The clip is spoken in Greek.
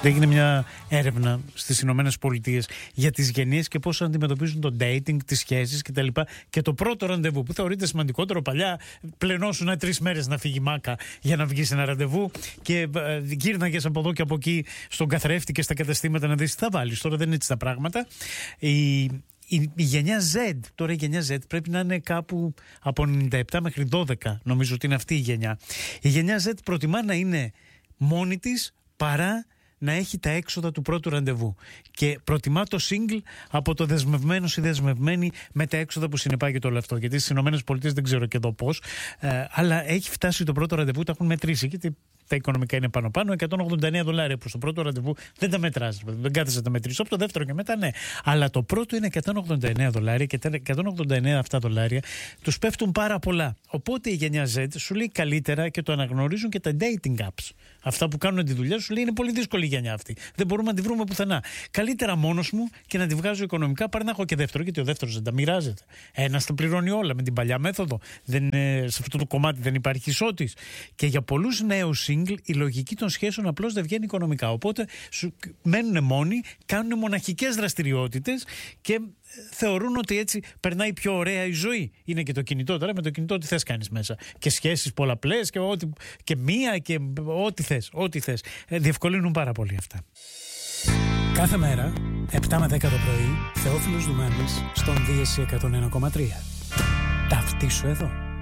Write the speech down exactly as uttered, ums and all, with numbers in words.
Έγινε μια έρευνα στις Ηνωμένες Πολιτείες για τις γενναίες και πώς αντιμετωπίζουν το dating, τις σχέσεις κτλ. Και το πρώτο ραντεβού που θεωρείται σημαντικότερο, παλιά πλενώσουν τρεις μέρες να φύγει μάκα για να βγει σε ένα ραντεβού και ε, γύρναγες από εδώ και από εκεί στον καθρέφτη και στα καταστήματα να δεις τι θα βάλεις. Τώρα δεν είναι έτσι τα πράγματα. Η, η, η γενιά Z, τώρα η γενιά Z πρέπει να είναι κάπου από ενενήντα επτά μέχρι δώδεκα, νομίζω ότι είναι αυτή η γενιά. Η γενιά Z προτιμά να είναι μόνη της παρά να έχει τα έξοδα του πρώτου ραντεβού. Και προτιμά το single από το δεσμευμένο ή δεσμευμένη με τα έξοδα που συνεπάγεται όλο αυτό. Γιατί στις Ηνωμένες Πολιτείες δεν ξέρω και εδώ πώς, ε, αλλά έχει φτάσει το πρώτο ραντεβού, τα έχουν μετρήσει. Γιατί τα οικονομικά είναι πάνω-πάνω, εκατόν ογδόντα εννέα δολάρια προς το πρώτο ραντεβού δεν τα μετράς. Δεν κάθεσαι να τα μετρήσεις. Από το δεύτερο και μετά ναι. Αλλά το πρώτο είναι εκατόν ογδόντα εννέα δολάρια και τα εκατόν ογδόντα εννέα αυτά δολάρια τους πέφτουν πάρα πολλά. Οπότε η γενιά Z σου λέει καλύτερα και το αναγνωρίζουν και τα dating apps. Αυτά που κάνουν τη δουλειά σου λέει είναι πολύ δύσκολη η γενιά αυτή. Δεν μπορούμε να τη βρούμε πουθενά. Καλύτερα μόνος μου και να τη βγάζω οικονομικά παρά να έχω και δεύτερο. Γιατί ο δεύτερος δεν τα μοιράζεται. Ένας τα πληρώνει όλα με την παλιά μέθοδο. Δεν, σε αυτό το κομμάτι δεν υπάρχει ισότης. Και για πολλούς νέους single η λογική των σχέσεων απλώς δεν βγαίνει οικονομικά. Οπότε σου μένουν μόνοι, κάνουν μοναχικές δραστηριότητες και θεωρούν ότι έτσι περνάει πιο ωραία η ζωή. Είναι και το κινητό τώρα, με το κινητό τι θες κάνεις μέσα. Και σχέσεις πολλαπλές και, ό,τι, και μία και ό,τι θες. Ό,τι θες. Ε, διευκολύνουν πάρα πολύ αυτά. Κάθε μέρα, επτά με δέκα το πρωί, Θεόφιλος Δουμάνης στον Δίεση εκατόν ένα κόμμα τρία. Ταυτίσου εδώ.